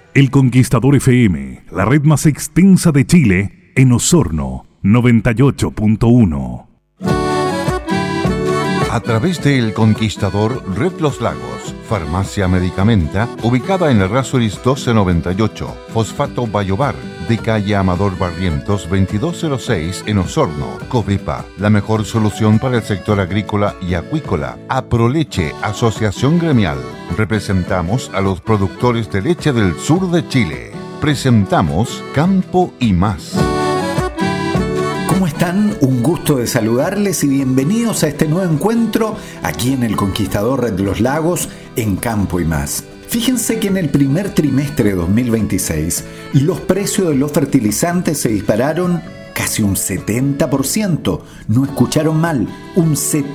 El Conquistador FM, la red más extensa de Chile, en Osorno, 98.1. A través de El Conquistador, Red Los Lagos, Farmacia Medicamenta, ubicada en Errázuriz 1298, Fosfato Bayobar, de calle Amador Barrientos 2206 en Osorno, Covepa, la mejor solución para el sector agrícola y acuícola. Aproleche, Asociación Gremial. Representamos a los productores de leche del sur de Chile. Presentamos Campo y Más. ¿Cómo están? Un gusto de saludarles y bienvenidos a este nuevo encuentro aquí en El Conquistador Red Los Lagos en Campo y Más. Fíjense que en el primer trimestre de 2026 los precios de los fertilizantes se dispararon casi un 70%. No escucharon mal, un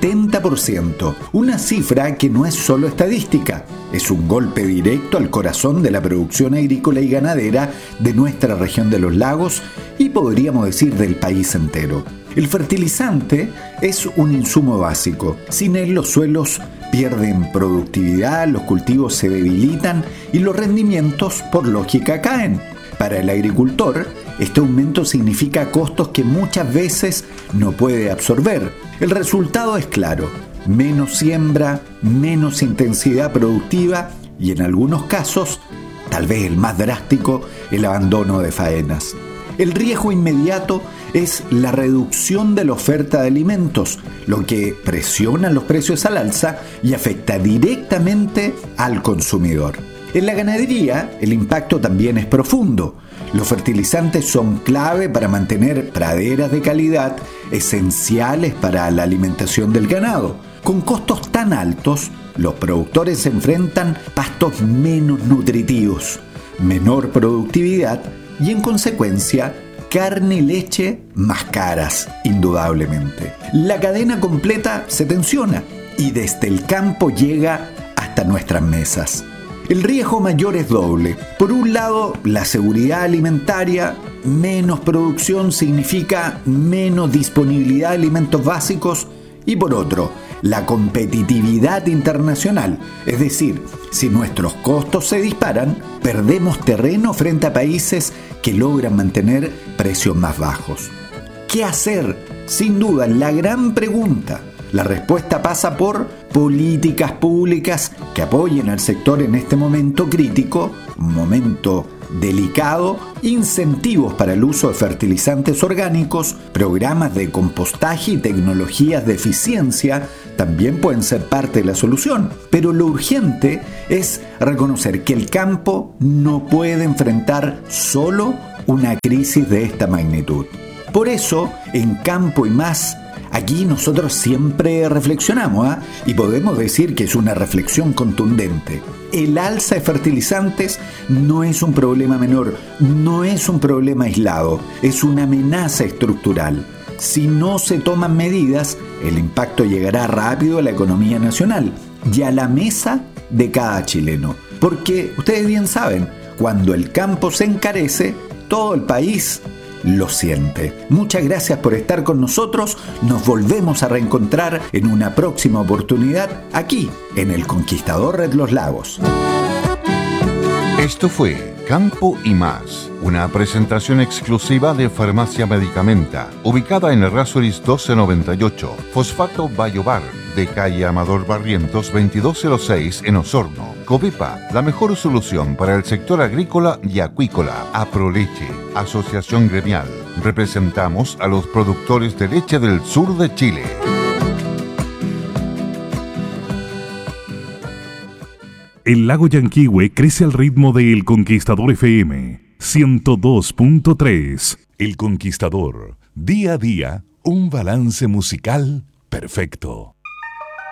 70%. Una cifra que no es solo estadística, es un golpe directo al corazón de la producción agrícola y ganadera de nuestra región de los lagos y podríamos decir del país entero. El fertilizante es un insumo básico. Sin él los suelos pierden productividad, los cultivos se debilitan y los rendimientos por lógica caen. Para el agricultor, este aumento significa costos que muchas veces no puede absorber. El resultado es claro: menos siembra, menos intensidad productiva y en algunos casos, tal vez el más drástico, el abandono de faenas. El riesgo inmediato es la reducción de la oferta de alimentos, lo que presiona los precios al alza y afecta directamente al consumidor. En la ganadería, el impacto también es profundo. Los fertilizantes son clave para mantener praderas de calidad, esenciales para la alimentación del ganado. Con costos tan altos, los productores se enfrentan pastos menos nutritivos, menor productividad y, en consecuencia, carne y leche más caras, indudablemente. La cadena completa se tensiona y desde el campo llega hasta nuestras mesas. El riesgo mayor es doble. Por un lado, la seguridad alimentaria. Menos producción significa menos disponibilidad de alimentos básicos. Y por otro, la competitividad internacional. Es decir, si nuestros costos se disparan, perdemos terreno frente a países que logran mantener precios más bajos. ¿Qué hacer? Sin duda, la gran pregunta. La respuesta pasa por políticas públicas que apoyen al sector en este momento crítico, un momento delicado, incentivos para el uso de fertilizantes orgánicos, programas de compostaje y tecnologías de eficiencia también pueden ser parte de la solución. Pero lo urgente es reconocer que el campo no puede enfrentar solo una crisis de esta magnitud. Por eso, en Campo y Más, aquí nosotros siempre reflexionamos, y podemos decir que es una reflexión contundente. El alza de fertilizantes no es un problema menor, no es un problema aislado, es una amenaza estructural. Si no se toman medidas, el impacto llegará rápido a la economía nacional y a la mesa de cada chileno. Porque ustedes bien saben, cuando el campo se encarece, todo el país lo siente. Muchas gracias por estar con nosotros. Nos volvemos a reencontrar en una próxima oportunidad aquí en El Conquistador Red Los Lagos. Esto fue Campo y Más, una presentación exclusiva de Farmacia Medicamenta, ubicada en Errázuriz 1298, Fosfato Bayobar, de calle Amador Barrientos 2206 en Osorno. Covepa, la mejor solución para el sector agrícola y acuícola. Aproleche, Asociación Gremial. Representamos a los productores de leche del sur de Chile. El lago Yanquihue crece al ritmo de El Conquistador FM 102.3. El Conquistador, día a día, un balance musical perfecto.